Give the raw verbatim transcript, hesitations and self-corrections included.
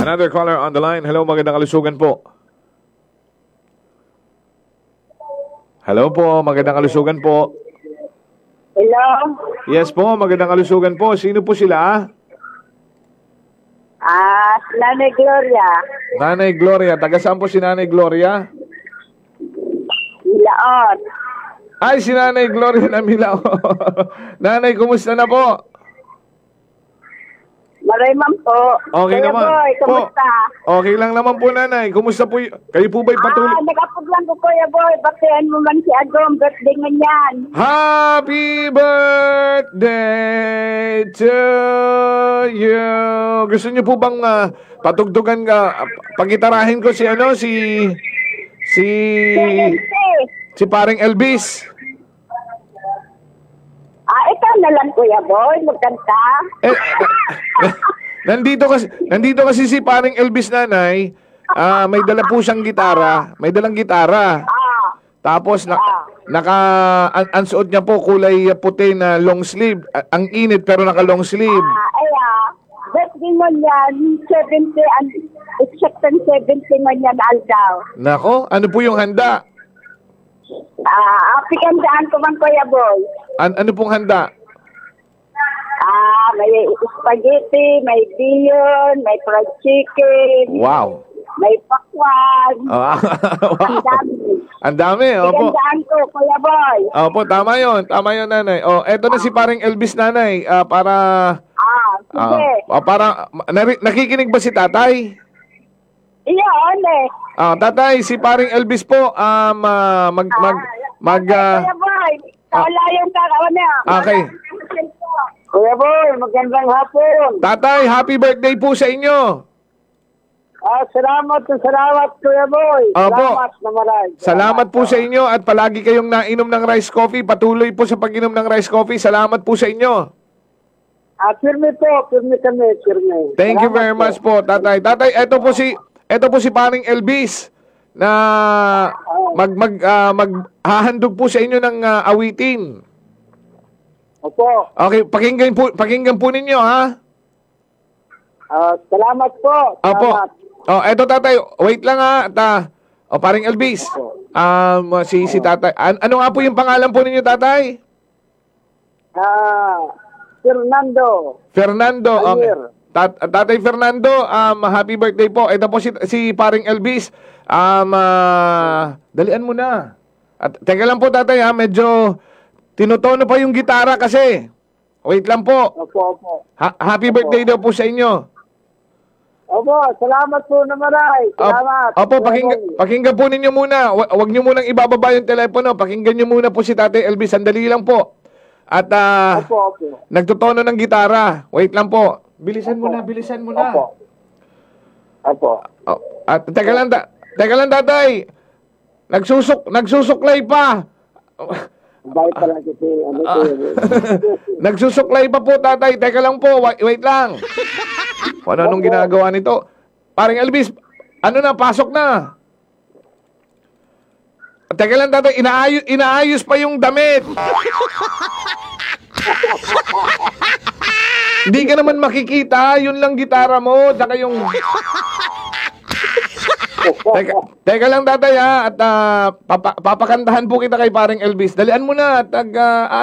Another caller on the line. Hello, magandang kalusugan po. Hello po, magandang kalusugan po. Hello? Yes po, magandang kalusugan po. Sino po sila? Ah, Nanay Gloria. Nanay Gloria. Taga saan po si Nanay Gloria? Ilaon. Ay, si Nanay Gloria na Milao. Nanay, kumusta na po? Marayman po. Okay Kuya naman. Boy, Po, kamusta? okay lang naman po, Nanay. Kumusta po? y- Kayo po ba'y patuloy? Ah, nag-upload lang ko, Kuya Boy. Batian mo man si Agong. Birthday nga yan. Happy birthday to you. Gusto niyo po bang ah, patugtugan ka, ah, pagitarahin ko si ano, si si Siyempre. si paring Elvis. Ah, ikaw na lang, Kuya Boy. Magkanta. Eh, nandito kasi nandito kasi si paring Elvis, Nanay. Ah, may dala po siyang gitara, may dalang gitara. Ah, Tapos na, naka ang, ang suot niya po kulay puti na long sleeve. A- Ang init pero naka long sleeve. ah, ay ah. Birthday mo yan. seventy, and exact and seventy mo yan, Aldaw. Nako, ano po yung handa? Ah, apikandaan ko man, Kuya Boy. An- ano pong handa? Ah, may spaghetti, may bihon, may fried chicken, Wow. may pakwan. Ah, Ang wow. dami. Ang dami, opo. Pigandaan ko, Kuya Boy. Opo, tama yon, tama yon, Nanay. Oh, eto na si paring Elvis, Nanay. Ah, para Ah, ah, sige. ah, para nari- nakikinig ba si Tatay? Iyon eh. Ah, Tatay, si paring Elvis po um ah, mag mag mag ah, Kuya Boy, wala yung kakawa niya. Okay. Kuya Boy, magandang hapon. Tatay, happy birthday po sa inyo. Ah, salamat, salamat, Kuya Boy. Opo. Salamat na maray. Salamat po sa inyo at palagi kayong nainom ng rice coffee. Patuloy po sa pag-inom ng rice coffee. Salamat po sa inyo. Ah, firme po, firme kami, firme. Thank you Salamat very much po, Tatay. Tatay, eto po si eto po si paring Elvis na mag mag ah, maghahandog po sa inyo ng ah, awitin. Opo. Okay, pakinggan po pakinggan po ninyo, ha. Ah, salamat po. Opo. Salamat. Oh, eto, Tatay. Wait lang, ha. At, ah, oh, paring Elvis. Um si si Tatay. An- ano nga po yung pangalan po ninyo, Tatay? Ah, Fernando. Fernando. Okay. Javier. Tat- Tatay Fernando, um, happy birthday po. Ito po si, si paring Elvis. Um, ah, dalian mo na. At teka lang po, Tatay, ha, medyo tinutono pa yung gitara kasi. Wait lang po. Opo, opo. Ha- happy birthday daw po sa inyo. Opo, salamat po na maray. Salamat. Op- Opo, pakinggan, pakinggan po ninyo muna. Wa- Huwag nyo munang ibababa yung telepono. Pakinggan nyo muna po si Tatay Elvis. Sandali lang po. At ah, Opo, opo. nagtutono ng gitara. Wait lang po. Bilisan mo na, bilisan mo na. Opo. Opo. Oh, at teka lang, ta- teka lang, Tatay. Nagsusuk, nagsusuklay pa. Bye pala kasi. Ano Ah. po? Nagsusuklay pa po, Tatay. Teka lang po, wait, wait lang. Ano anong ginagawa nito? Paring Elvis, ano na, pasok na. Teka lang, Tatay, inaayos, inaayos pa yung damit. Hindi ka naman makikita, yun lang gitara mo, tsaka yung... Teka, teka lang, Tatay, ha, at ah, papa, papakantahan po kita kay paring Elvis. Dalian mo na, at ag, ah,